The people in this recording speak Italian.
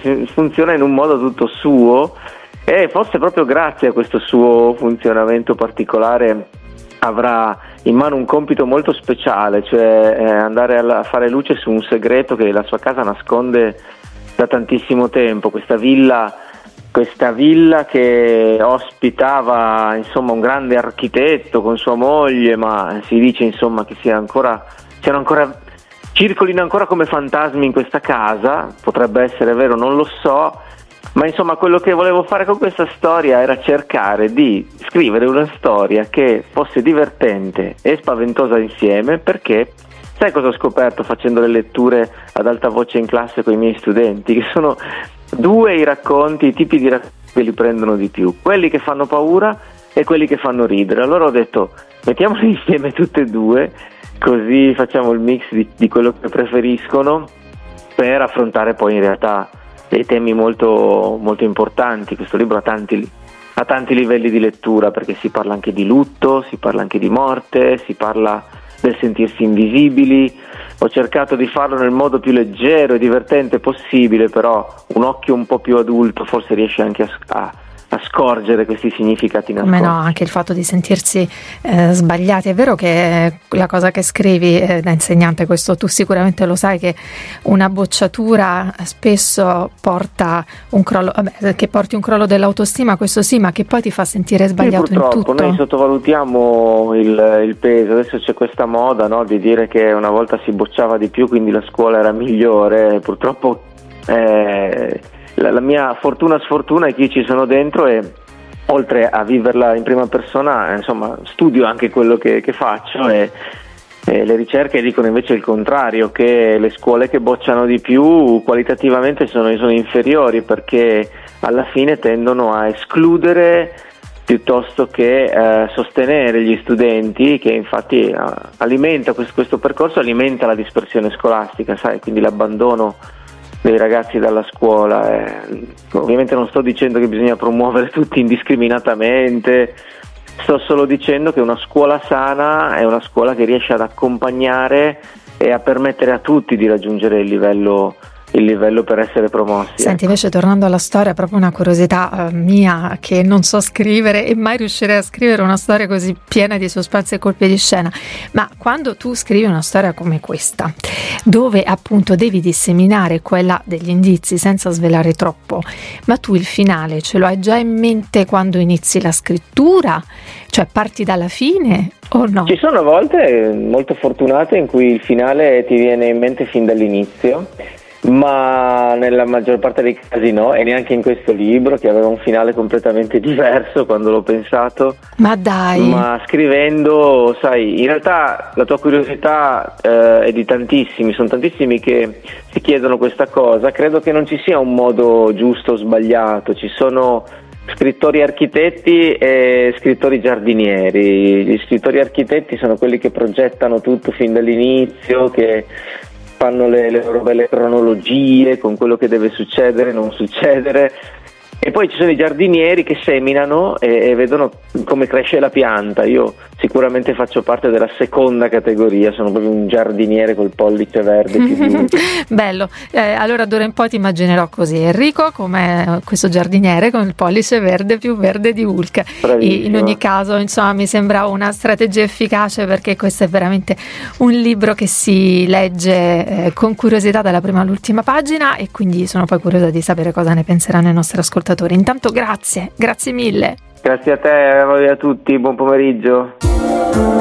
funziona in un modo tutto suo, e forse proprio grazie a questo suo funzionamento particolare avrà in mano un compito molto speciale, cioè andare a fare luce su un segreto che la sua casa nasconde da tantissimo tempo. Questa villa che ospitava insomma un grande architetto con sua moglie, ma si dice insomma che circolino ancora come fantasmi in questa casa. Potrebbe essere vero, non lo so, ma insomma quello che volevo fare con questa storia era cercare di scrivere una storia che fosse divertente e spaventosa insieme, perché sai cosa ho scoperto facendo le letture ad alta voce in classe con i miei studenti? Che sono due i tipi di racconti che li prendono di più, quelli che fanno paura e quelli che fanno ridere. Allora ho detto, mettiamoli insieme tutte e due, così facciamo il mix di quello che preferiscono, per affrontare poi in realtà dei temi molto, molto importanti. Questo libro ha tanti livelli di lettura, perché si parla anche di lutto, si parla anche di morte, si parla del sentirsi invisibili. Ho cercato di farlo nel modo più leggero e divertente possibile, però un occhio un po' più adulto forse riesce anche a scorgere questi significati nascosti. Come no, anche il fatto di sentirsi sbagliati. È vero che la cosa che scrivi da insegnante, questo tu sicuramente lo sai, che una bocciatura spesso porta un crollo, che porti un crollo dell'autostima, questo sì, ma che poi ti fa sentire sbagliato in tutto. Noi sottovalutiamo il peso. Adesso c'è questa moda, no, di dire che una volta si bocciava di più, quindi la scuola era migliore. Purtroppo la mia fortuna sfortuna è che io ci sono dentro, e oltre a viverla in prima persona, insomma, studio anche quello che faccio, e le ricerche dicono invece il contrario, che le scuole che bocciano di più qualitativamente sono inferiori, perché alla fine tendono a escludere piuttosto che sostenere gli studenti, che infatti alimenta questo percorso, alimenta la dispersione scolastica, sai, quindi l'abbandono dei ragazzi dalla scuola. Ovviamente non sto dicendo che bisogna promuovere tutti indiscriminatamente, sto solo dicendo che una scuola sana è una scuola che riesce ad accompagnare e a permettere a tutti di raggiungere il livello per essere promossi. Senti, invece tornando alla storia, proprio una curiosità mia, che non so scrivere e mai riuscirei a scrivere una storia così piena di suspense e colpi di scena, ma quando tu scrivi una storia come questa, dove appunto devi disseminare quella degli indizi senza svelare troppo, ma tu il finale ce lo hai già in mente quando inizi la scrittura? Cioè parti dalla fine o no? Ci sono volte molto fortunate in cui il finale ti viene in mente fin dall'inizio, ma nella maggior parte dei casi no, e neanche in questo libro, che aveva un finale completamente diverso quando l'ho pensato. Ma dai! Ma scrivendo, sai, in realtà la tua curiosità è di tantissimi, sono tantissimi che si chiedono questa cosa. Credo che non ci sia un modo giusto o sbagliato, ci sono scrittori architetti e scrittori giardinieri. Gli scrittori architetti sono quelli che progettano tutto fin dall'inizio, che fanno le loro belle cronologie con quello che deve succedere, non succedere, e poi ci sono i giardinieri che seminano e vedono come cresce la pianta. Io sicuramente faccio parte della seconda categoria, sono proprio un giardiniere col pollice verde più di Hulk. Bello, allora d'ora in poi ti immaginerò così, Enrico come questo giardiniere con il pollice verde più verde di Hulk. In ogni caso, insomma, mi sembra una strategia efficace, perché questo è veramente un libro che si legge con curiosità dalla prima all'ultima pagina, e quindi sono poi curiosa di sapere cosa ne penseranno i nostri ascoltatori. Intanto grazie mille. Grazie a te, a voi, a tutti, buon pomeriggio.